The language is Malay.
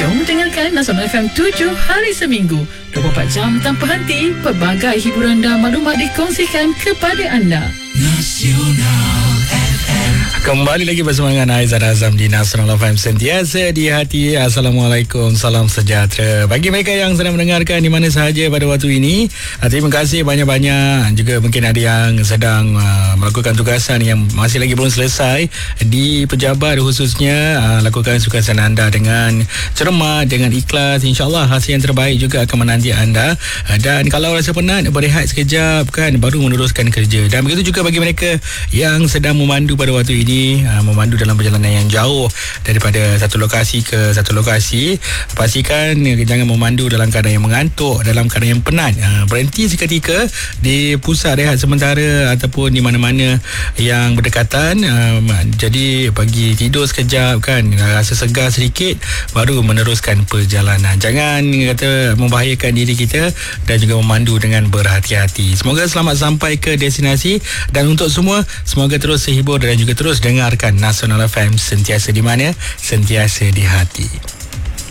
Jom dengarkan Nasional FM 7 hari seminggu 24 jam tanpa henti. Pelbagai hiburan dan maklumat dikongsikan kepada anda. Nasional FM. Kembali lagi bersama dengan Aizat Azam di Nasional FM, sentiasa di hati. Assalamualaikum, salam sejahtera bagi mereka yang sedang mendengarkan di mana sahaja pada waktu ini. Terima kasih banyak-banyak. Juga mungkin ada yang sedang melakukan tugasan yang masih lagi belum selesai di pejabat, khususnya lakukan tugasan anda dengan cermat, dengan ikhlas. InsyaAllah hasil yang terbaik juga akan menanti anda. Dan kalau rasa penat, berehat sekejap kan, baru meneruskan kerja. Dan begitu juga bagi mereka yang sedang memandu pada waktu ini, memandu dalam perjalanan yang jauh daripada satu lokasi ke satu lokasi. Pastikan jangan memandu dalam keadaan yang mengantuk, dalam keadaan yang penat. Berhenti seketika di pusat rehat sementara ataupun di mana-mana yang berdekatan. Jadi bagi tidur sekejap kan, rasa segar sedikit, baru meneruskan perjalanan. Jangan kata membahayakan diri kita dan juga memandu dengan berhati-hati. Semoga selamat sampai ke destinasi. Dan untuk semua, semoga terus terhibur dan juga terus dengarkan Nasional FM, sentiasa di mana, sentiasa di hati.